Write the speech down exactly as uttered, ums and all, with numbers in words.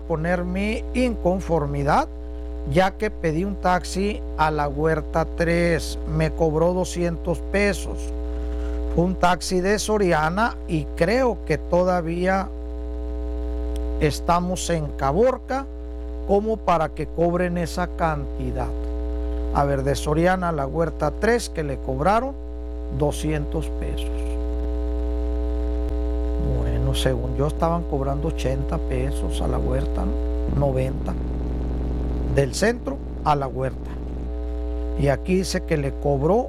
exponer mi inconformidad, ya que pedí un taxi a la Huerta tres, me cobró doscientos pesos. Fue un taxi de Soriana y creo que todavía estamos en Caborca como para que cobren esa cantidad. A ver, de Soriana a la Huerta tres, que le cobraron doscientos pesos. Bueno, según yo estaban cobrando ochenta pesos a la Huerta, ¿no? noventa. Del centro a la Huerta. Y aquí dice que le cobró